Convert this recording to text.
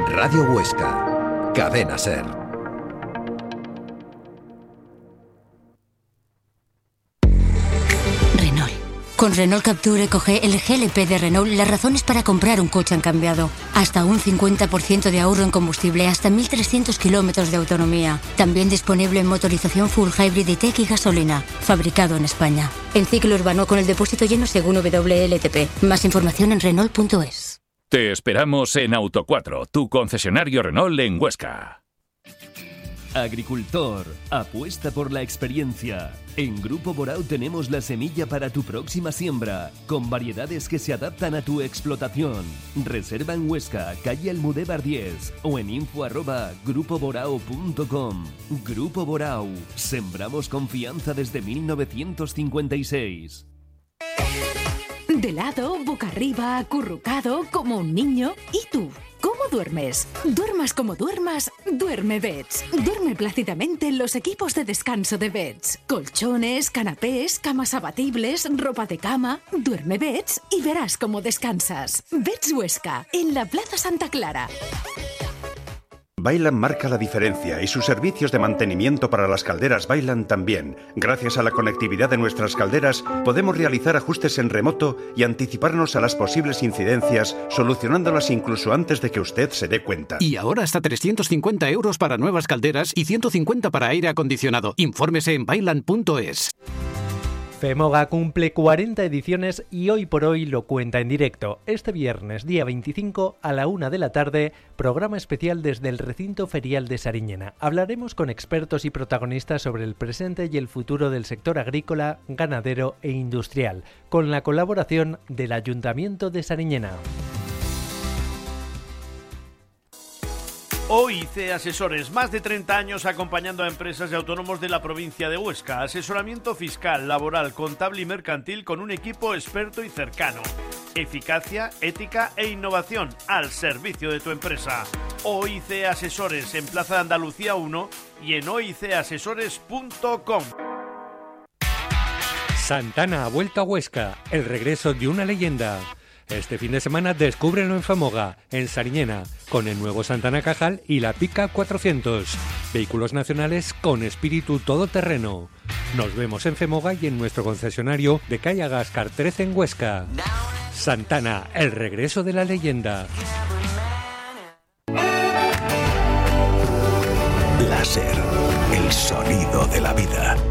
Radio Huesca, Cadena SER. Renault. Con Renault Captur EcoG, el GLP de Renault, las razones para comprar un coche han cambiado. Hasta un 50% de ahorro en combustible, hasta 1.300 kilómetros de autonomía. También disponible en motorización full hybrid y tech y gasolina. Fabricado en España. En ciclo urbano con el depósito lleno según WLTP. Más información en Renault.es. Te esperamos en Auto 4, tu concesionario Renault en Huesca. Agricultor, apuesta por la experiencia. En Grupo Borao tenemos la semilla para tu próxima siembra, con variedades que se adaptan a tu explotación. Reserva en Huesca, calle Almudévar 10 o en info@grupoborao.com. Grupo Borao, sembramos confianza desde 1956. De lado, boca arriba, acurrucado, como un niño. ¿Y tú? ¿Cómo duermes? Duermas como duermas, duerme Beds. Duerme plácidamente en los equipos de descanso de Beds. Colchones, canapés, camas abatibles, ropa de cama. Duerme Beds y verás cómo descansas. Beds Huesca, en la Plaza Santa Clara. Vaillant marca la diferencia y sus servicios de mantenimiento para las calderas Vaillant también. Gracias a la conectividad de nuestras calderas podemos realizar ajustes en remoto y anticiparnos a las posibles incidencias, solucionándolas incluso antes de que usted se dé cuenta. Y ahora hasta 350 euros para nuevas calderas y 150 para aire acondicionado. Infórmese en vaillant.es. FEMOGA cumple 40 ediciones y hoy por hoy lo cuenta en directo. Este viernes, día 25, a la 1 de la tarde, programa especial desde el recinto ferial de Sariñena. Hablaremos con expertos y protagonistas sobre el presente y el futuro del sector agrícola, ganadero e industrial, con la colaboración del Ayuntamiento de Sariñena. OIC Asesores, más de 30 años acompañando a empresas y autónomos de la provincia de Huesca. Asesoramiento fiscal, laboral, contable y mercantil con un equipo experto y cercano. Eficacia, ética e innovación al servicio de tu empresa. OIC Asesores en Plaza de Andalucía 1 y en oicasesores.com. Santana ha vuelto a Huesca, el regreso de una leyenda. Este fin de semana descúbrelo en Femoga, en Sariñena, con el nuevo Santana Cajal y la Pica 400. Vehículos nacionales con espíritu todoterreno. Nos vemos en Femoga y en nuestro concesionario de calle Agascar 13 en Huesca. Santana, el regreso de la leyenda. Láser, el sonido de la vida.